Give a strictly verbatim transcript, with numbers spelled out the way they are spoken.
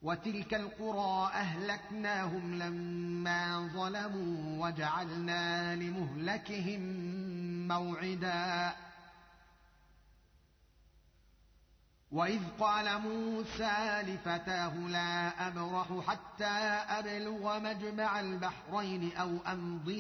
وتلك القرى أهلكناهم لما ظلموا وجعلنا لمهلكهم موعدا وإذ قال موسى لفتاه لا أبرح حتى أبلغ مجمع البحرين أو أمضي